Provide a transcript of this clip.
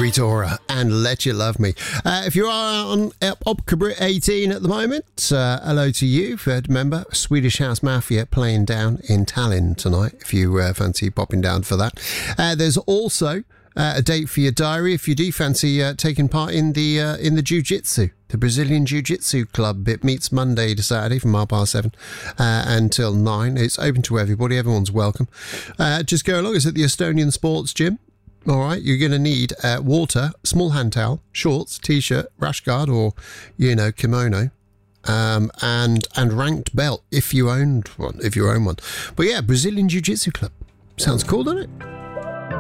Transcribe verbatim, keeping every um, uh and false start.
Rita Ora and Let You Love Me. Uh, if you are on Opcabrit eighteen at the moment, uh, hello to you. Remember, Swedish House Mafia playing down in Tallinn tonight, if you uh, fancy popping down for that. Uh, there's also uh, a date for your diary if you do fancy uh, taking part in the uh, in the Jiu-Jitsu. The Brazilian Jiu-Jitsu Club. It meets Monday to Saturday from half past seven uh, until nine. It's open to everybody. Everyone's welcome. Uh, just go along. It's at the Estonian Sports Gym. All right, you're going to need uh, water, small hand towel, shorts, t-shirt, rash guard, or, you know, kimono, um, and and ranked belt if you owned one, if you own one. But yeah, Brazilian Jiu-Jitsu Club. Sounds cool, doesn't it?